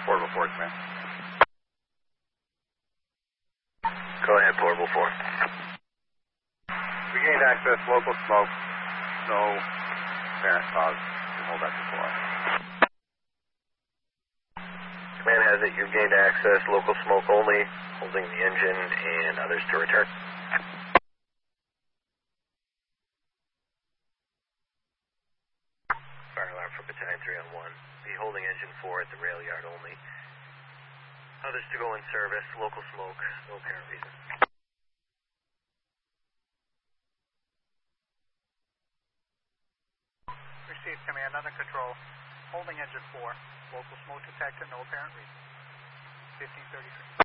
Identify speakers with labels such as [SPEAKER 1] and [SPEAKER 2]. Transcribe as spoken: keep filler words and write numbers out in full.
[SPEAKER 1] Portable four, command.
[SPEAKER 2] Go ahead, Portable four.
[SPEAKER 1] We gained access, local smoke, no apparent cause. Hold that before.
[SPEAKER 2] Command has it, you've gained access, local smoke only, holding the engine, and others to return. Fire alarm for battalion three on one. Be holding engine four at the rail yard only. Others to go in service, local smoke, no apparent reason.
[SPEAKER 3] Received, command, under control. Holding engine four. Local smoke detected, no apparent reason. fifteen thirty-three.